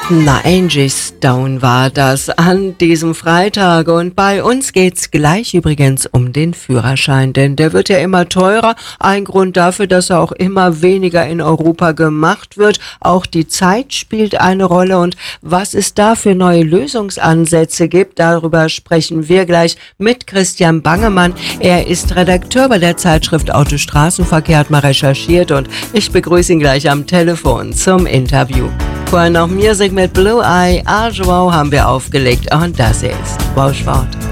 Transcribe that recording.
Na, Angie Stone war das an diesem Freitag und bei uns geht's gleich übrigens um den Führerschein, denn der wird ja immer teurer. Ein Grund dafür, dass er auch immer weniger in Europa gemacht wird. Auch die Zeit spielt eine Rolle und was es da für neue Lösungsansätze gibt, darüber sprechen wir gleich mit Christian Bangemann. Er ist Redakteur bei der Zeitschrift Autostraßenverkehr, hat mal recherchiert und ich begrüße ihn gleich am Telefon zum Interview. Vorher noch Music mit Blue Eye, Arjou haben wir aufgelegt und das hier ist Wow Sport.